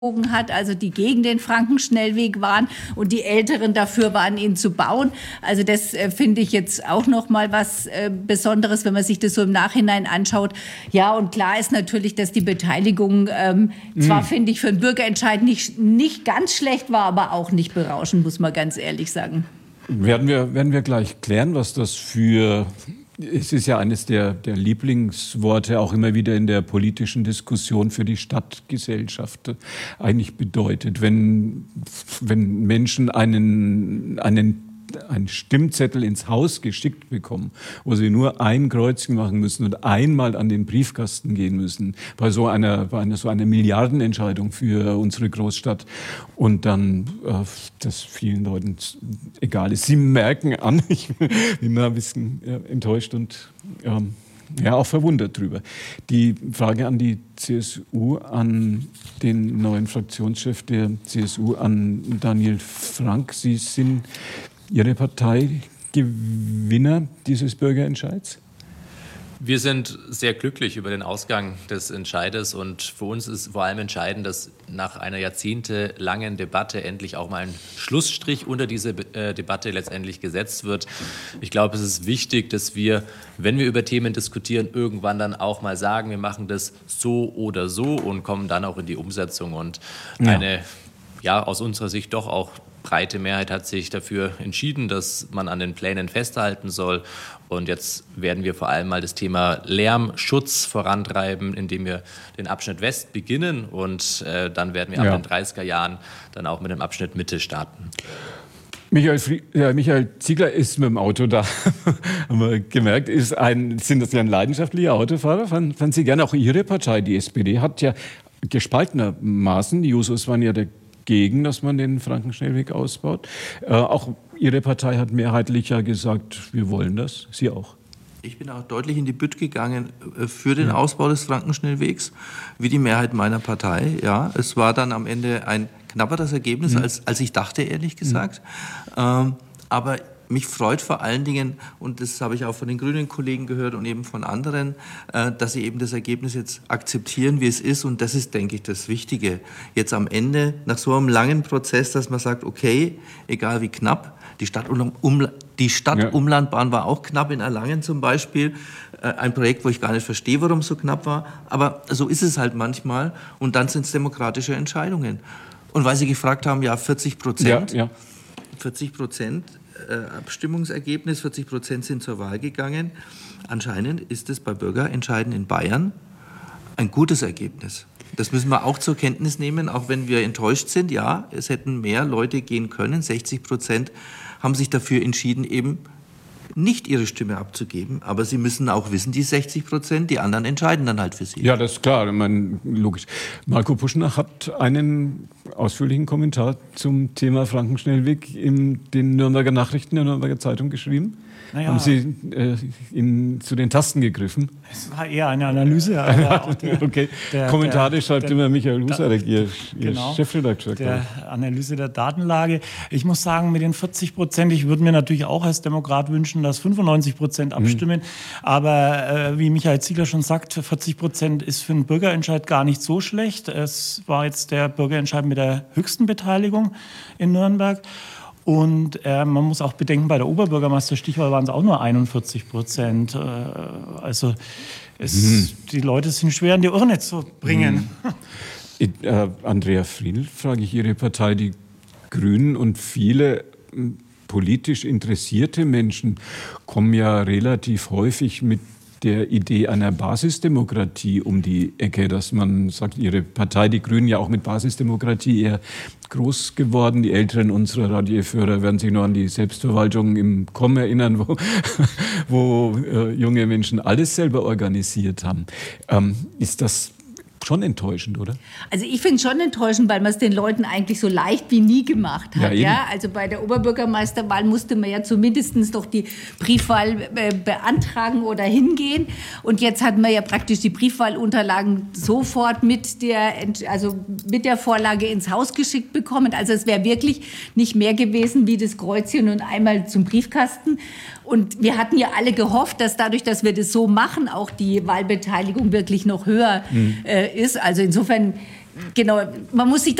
hat, also die gegen den Frankenschnellweg waren und die Älteren dafür waren, ihn zu bauen. Also das finde ich jetzt auch noch mal was Besonderes, wenn man sich das so im Nachhinein anschaut. Ja, und klar ist natürlich, dass die Beteiligung zwar, finde ich, für einen Bürgerentscheid nicht ganz schlecht war, aber auch nicht berauschend, muss man ganz ehrlich sagen. Werden wir gleich klären, was das für... Es ist ja eines der Lieblingsworte auch immer wieder in der politischen Diskussion für die Stadtgesellschaft eigentlich bedeutet. Wenn Menschen einen Stimmzettel ins Haus geschickt bekommen, wo sie nur ein Kreuzchen machen müssen und einmal an den Briefkasten gehen müssen, bei so einer Milliardenentscheidung für unsere Großstadt und dann das vielen Leuten egal ist. Sie merken an, ich bin da ein bisschen enttäuscht und auch verwundert drüber. Die Frage an die CSU, an den neuen Fraktionschef der CSU, an Daniel Frank. Sie sind Ihre Partei Gewinner dieses Bürgerentscheids? Wir sind sehr glücklich über den Ausgang des Entscheides und für uns ist vor allem entscheidend, dass nach einer jahrzehntelangen Debatte endlich auch mal ein Schlussstrich unter diese Debatte letztendlich gesetzt wird. Ich glaube, es ist wichtig, dass wir, wenn wir über Themen diskutieren, irgendwann dann auch mal sagen, wir machen das so oder so und kommen dann auch in die Umsetzung und eine, aus unserer Sicht doch auch breite Mehrheit hat sich dafür entschieden, dass man an den Plänen festhalten soll. Und jetzt werden wir vor allem mal das Thema Lärmschutz vorantreiben, indem wir den Abschnitt West beginnen. Und dann werden wir ab den 30er Jahren dann auch mit dem Abschnitt Mitte starten. Michael Ziegler ist mit dem Auto da, haben wir gemerkt, sind das ja ein leidenschaftlicher Autofahrer. Fanden Sie gerne auch Ihre Partei, die SPD, hat ja gespaltenermaßen, die Jusos waren ja dagegen, dass man den Frankenschnellweg ausbaut. Auch Ihre Partei hat mehrheitlich ja gesagt, wir wollen das. Sie auch. Ich bin auch deutlich in die Bütt gegangen für den Ausbau des Frankenschnellwegs, wie die Mehrheit meiner Partei. Ja, es war dann am Ende ein knapperes Ergebnis, als ich dachte, ehrlich gesagt. Aber mich freut vor allen Dingen, und das habe ich auch von den grünen Kollegen gehört und eben von anderen, dass sie eben das Ergebnis jetzt akzeptieren, wie es ist. Und das ist, denke ich, das Wichtige. Jetzt am Ende, nach so einem langen Prozess, dass man sagt, okay, egal wie knapp, die Stadtumlandbahn war auch knapp in Erlangen zum Beispiel. Ein Projekt, wo ich gar nicht verstehe, warum es so knapp war. Aber so ist es halt manchmal. Und dann sind es demokratische Entscheidungen. Und weil Sie gefragt haben, 40%. 40% Abstimmungsergebnis, 40% sind zur Wahl gegangen. Anscheinend ist es bei Bürgerentscheiden in Bayern ein gutes Ergebnis. Das müssen wir auch zur Kenntnis nehmen, auch wenn wir enttäuscht sind. Ja, es hätten mehr Leute gehen können. 60% haben sich dafür entschieden, eben nicht ihre Stimme abzugeben. Aber sie müssen auch wissen, die 60%, die anderen entscheiden dann halt für sie. Ja, das ist klar, ich meine, logisch. Marco Puschner hat einen ausführlichen Kommentar zum Thema Frankenschnellweg in den Nürnberger Nachrichten der Nürnberger Zeitung geschrieben. Naja, haben Sie zu den Tasten gegriffen? Es war eher eine Analyse. Okay. Kommentare schreibt immer Michael Husarek, Ihr Chefredakteur. Der Analyse der Datenlage. Ich muss sagen, mit den 40%, ich würde mir natürlich auch als Demokrat wünschen, dass 95% abstimmen. Aber wie Michael Ziegler schon sagt, 40% ist für einen Bürgerentscheid gar nicht so schlecht. Es war jetzt der Bürgerentscheid mit der höchsten Beteiligung in Nürnberg. Und man muss auch bedenken, bei der Oberbürgermeisterstichwahl waren es auch nur 41%. Also die Leute sind schwer in die Urne zu bringen. Andrea Friedl, frage ich Ihre Partei, die Grünen und viele politisch interessierte Menschen kommen ja relativ häufig mit der Idee einer Basisdemokratie um die Ecke, dass man sagt, Ihre Partei, die Grünen, ja auch mit Basisdemokratie eher groß geworden. Die Älteren unserer Radioführer werden sich noch an die Selbstverwaltung im KOM erinnern, wo junge Menschen alles selber organisiert haben. Ist das schon enttäuschend, oder? Also ich finde es schon enttäuschend, weil man es den Leuten eigentlich so leicht wie nie gemacht hat. Ja, also bei der Oberbürgermeisterwahl musste man ja zumindest noch die Briefwahl beantragen oder hingehen. Und jetzt hat man ja praktisch die Briefwahlunterlagen sofort mit der Vorlage ins Haus geschickt bekommen. Also es wäre wirklich nicht mehr gewesen wie das Kreuzchen und einmal zum Briefkasten. Und wir hatten ja alle gehofft, dass dadurch, dass wir das so machen, auch die Wahlbeteiligung wirklich noch höher ist. Also insofern genau, man muss sich